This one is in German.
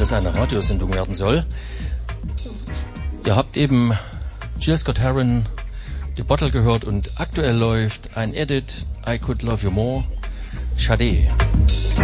das eine Radiosendung werden soll. Ihr habt eben Jill Scott Heron, The Bottle gehört und aktuell läuft ein Edit, I Could Love You More, Sade.